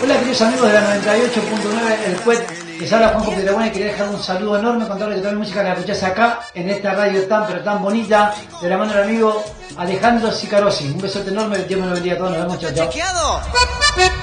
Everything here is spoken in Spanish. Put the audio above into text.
Hola queridos amigos de la 98.9, el juez, les habla Juanjo Piedrabuena y quería dejar un saludo enorme, contarles que toda la música la escuchás acá, en esta radio tan pero tan bonita, de la mano del amigo Alejandro Sicarosi. Un besote enorme, Dios me lo bendiga a todos, nos vemos, chao, chao.